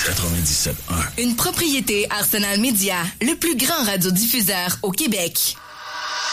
97.1. Une propriété Arsenal Média, le plus grand radiodiffuseur au Québec.